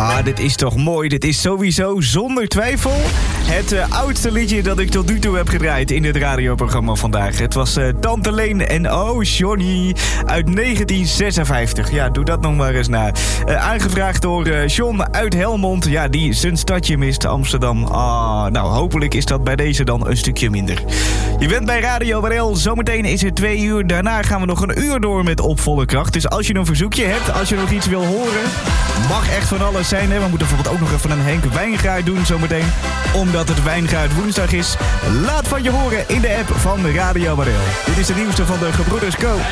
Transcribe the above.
Dit is toch mooi. Dit is sowieso zonder twijfel het oudste liedje dat ik tot nu toe heb gedraaid in dit radioprogramma vandaag. Het was Tante Leen en Oh Johnny uit 1956. Ja, doe dat nog maar eens na. Aangevraagd door John uit Helmond. Ja, die zijn stadje mist, Amsterdam. Nou, hopelijk is dat bij deze dan een stukje minder. Je bent bij Radio WRL. Zometeen is het 2 uur. Daarna gaan we nog een uur door met Op Volle Kracht. Dus als je een verzoekje hebt, als je nog iets wil horen, mag echt van alles zijn. Hè? We moeten bijvoorbeeld ook nog even een Henk Wijngaard doen zometeen. Omdat het Wijngaard woensdag is. Laat van je horen in de app van Radio WRL. Dit is de nieuwste van de Gebroeders Co.